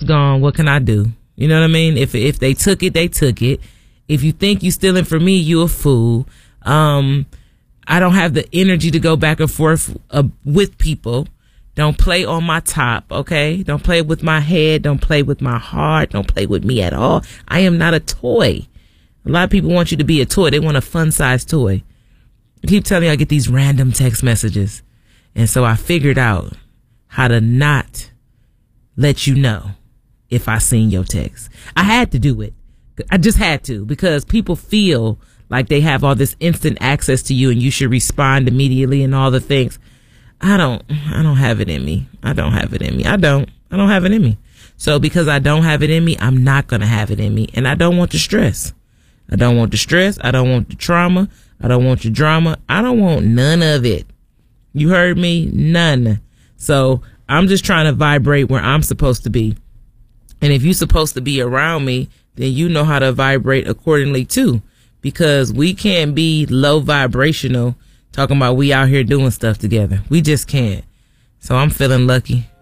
gone. What can I do? You know what I mean? If they took it, they took it. If you think you stealing from me, you a fool. I don't have the energy to go back and forth with people. Don't play on my top, okay? Don't play with my head. Don't play with my heart. Don't play with me at all. I am not a toy. A lot of people want you to be a toy. They want a fun-sized toy. I keep telling you I get these random text messages. And so I figured out how to not let you know if I seen your text. I had to do it. I just had to, because people feel like they have all this instant access to you and you should respond immediately and all the things. I don't have it in me. I don't have it in me. I don't have it in me. So because I don't have it in me, I'm not going to have it in me. And I don't want the stress. I don't want the stress. I don't want the trauma. I don't want your drama. I don't want none of it. You heard me? None. So I'm just trying to vibrate where I'm supposed to be. And if you're supposed to be around me, then you know how to vibrate accordingly too. Because we can't be low vibrational talking about we out here doing stuff together. We just can't. So I'm feeling lucky.